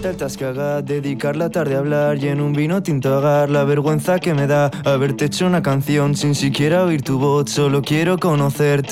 falta el tascaga, dedicar la tarde a hablar y en un vino tinto agar la vergüenza que me da haberte hecho una canción sin siquiera oír tu voz. Solo quiero conocerte.